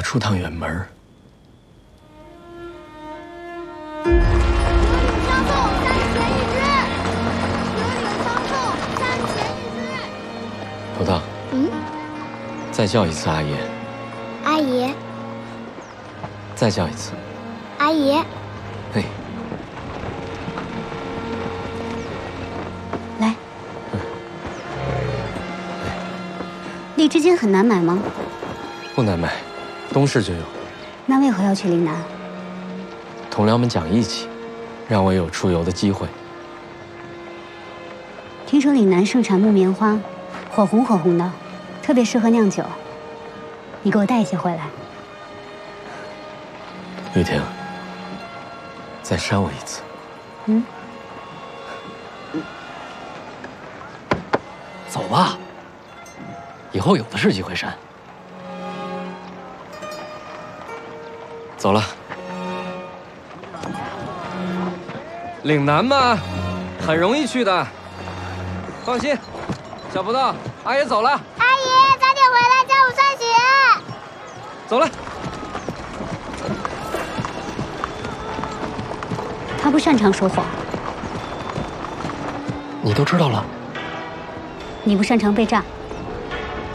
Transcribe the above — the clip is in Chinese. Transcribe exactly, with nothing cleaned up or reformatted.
出趟远门。 蛇岭相送三钱一只，蛇岭相送三钱一只。 葡萄， 嗯， 再叫一次阿爷。 阿爷， 再叫一次。 阿爷。 嘿。 来，荔枝尖很难买吗？ 不难买，东市就有。 那为何要去岭南？ 同僚们讲义气，让我有出游的机会。 听说岭南盛产木棉花，火红火红的，特别适合酿酒。你给我带一些回来。 雨婷，再扇我一次。 嗯。 走吧，以后有的是机会扇。 走了。岭南嘛，很容易去的，放心。小葡萄，阿爷走了。 阿爷，早点回来，教我算学。 走了。 他不擅长说谎。 你都知道了。 你不擅长被诈。